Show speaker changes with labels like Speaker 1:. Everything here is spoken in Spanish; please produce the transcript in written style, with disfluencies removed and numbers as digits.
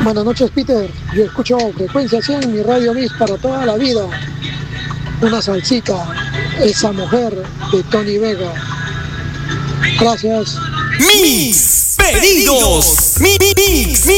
Speaker 1: Buenas noches, Peter. Yo escucho Frecuencia 100, mi radio Mix para toda la vida. Una salsita, esa mujer de Tony Vega. Gracias.
Speaker 2: Mix pedidos. Mix.